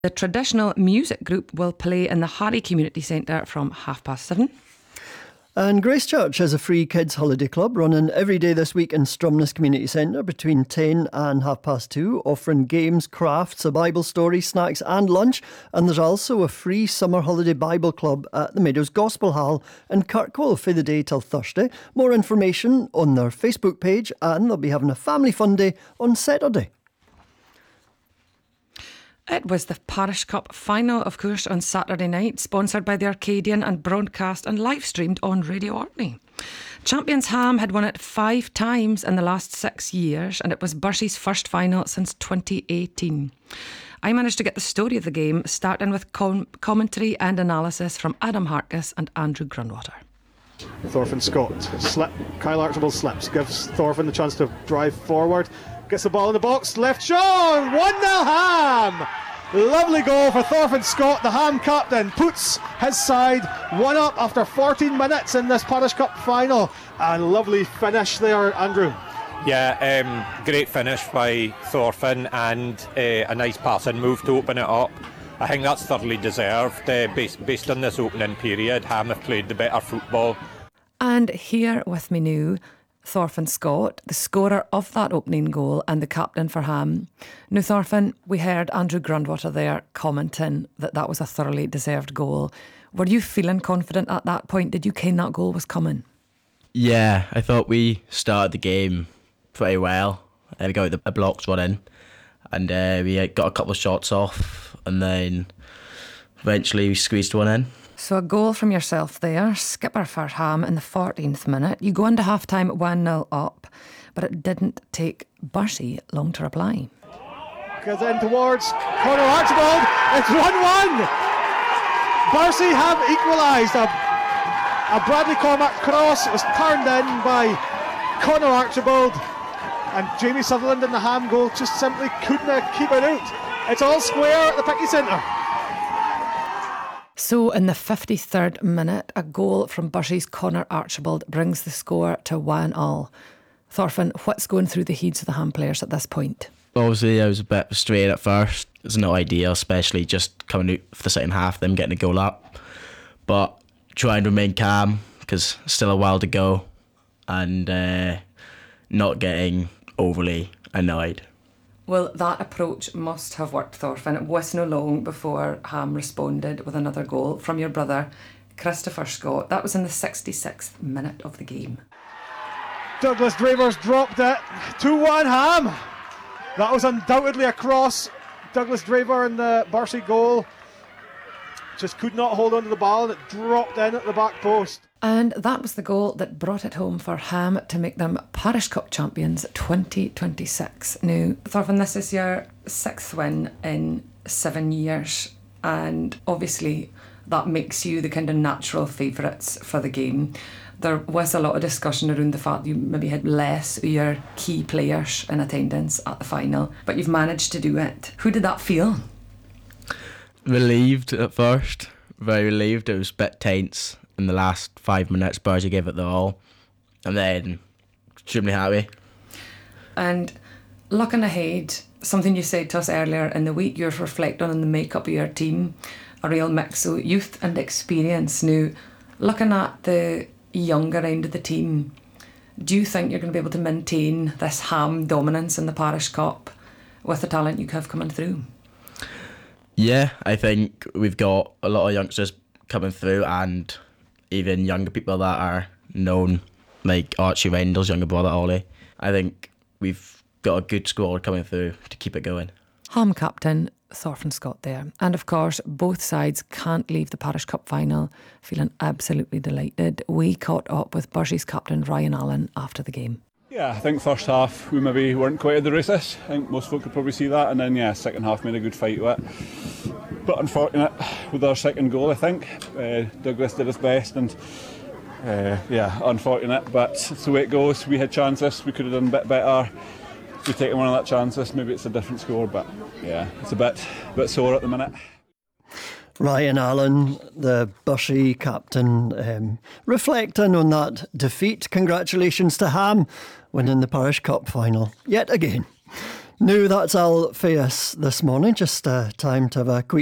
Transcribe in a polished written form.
The traditional music group will play in the Harry Community Centre from 7:30. And Grace Church has a free kids holiday club running every day this week in Stromness Community Centre between 10 and 2:30, offering games, crafts, a Bible story, snacks and lunch. And there's also a free summer holiday Bible club at the Meadows Gospel Hall in Kirkwall for the day till Thursday. More information on their Facebook page, and they'll be having a family fun day on Saturday. It was the Parish Cup final, of course, on Saturday night, sponsored by the Arcadian and broadcast and live streamed on Radio Orkney. Champions Ham had won it 5 times in the last 6 years, and it was Bursey's first final since 2018. I managed to get the story of the game, starting with commentary and analysis from Adam Harkis and Andrew Grundwater. Thorfinn Scott, Kyle Archibald slips, gives Thorfinn the chance to drive forward, gets the ball in the box, left shot, 1-0 Ham! Lovely goal for Thorfinn Scott, the Ham captain, puts his side 1 up after 14 minutes in this Parish Cup final. And lovely finish there, Andrew. Yeah, great finish by Thorfinn, and a nice passing move to open it up. I think that's thoroughly deserved. Based on this opening period, Ham have played the better football. And here with me now, Thorfinn Scott, the scorer of that opening goal and the captain for Ham. Now, Thorfinn, we heard Andrew Grundwater there commenting that was a thoroughly deserved goal. Were you feeling confident at that point? Did you ken that goal was coming? Yeah, I thought we started the game pretty well. We got a blocked one in, and we got a couple of shots off, and then eventually we squeezed one in. So a goal from yourself there, skipper for Ham in the 14th minute. You go into half-time 1-0 up, but it didn't take Bursey long to reply. Goes in towards Conor Archibald, it's 1-1! Bursey have equalised. A Bradley Cormack cross was turned in by Conor Archibald, and Jamie Sutherland in the Ham goal just simply couldn't keep it out. It's all square at the Picky Centre. So in the 53rd minute, a goal from Bursey's Conor Archibald brings the score to 1-1. Thorfinn, what's going through the heads of the Ham players at this point? Obviously, I was a bit frustrated at first. It's not ideal, especially just coming out for the second half, them getting a goal up. But trying to remain calm, because still a while to go, and not getting overly annoyed. Well, that approach must have worked, Thorfinn. It was no long before Ham responded with another goal from your brother, Christopher Scott. That was in the 66th minute of the game. Douglas Dravers dropped it. 2-1 Ham. That was undoubtedly a cross. Douglas Draver in the Bursey goal just could not hold on to the ball, and it dropped in at the back post. And that was the goal that brought it home for Ham to make them Parish Cup champions 2026. Now, Thorfinn, this is your 6th win in 7 years, and obviously that makes you the kind of natural favourites for the game. There was a lot of discussion around the fact you maybe had less of your key players in attendance at the final, but you've managed to do it. How did that feel? Relieved at first, very relieved. It was a bit tense in the last 5 minutes. Bursey gave it the all, and then extremely happy. And looking ahead, something you said to us earlier in the week, you're reflecting on the makeup of your team, a real mix of youth and experience. Now, looking at the younger end of the team, do you think you're going to be able to maintain this Ham dominance in the Parish Cup with the talent you have coming through? Yeah, I think we've got a lot of youngsters coming through, and even younger people that are known, like Archie Rendell's younger brother Ollie. I think we've got a good squad coming through to keep it going. Ham captain Thorfinn Scott there. And of course, both sides can't leave the Parish Cup final feeling absolutely delighted. We caught up with Bursey's captain Ryan Allen after the game. Yeah, I think first half we maybe weren't quite at the races. I think most folk could probably see that, and then second half made a good fight with it. But unfortunate with our second goal, I think. Douglas did his best, and unfortunate, but it's the way it goes. We had chances, we could have done a bit better. If we'd taken one of that chances, maybe it's a different score, but yeah, it's a bit sore at the minute. Ryan Allen, the Bursey captain, reflecting on that defeat. Congratulations to Ham winning the Parish Cup final yet again. No, that's all for us this morning. Just time to have a quick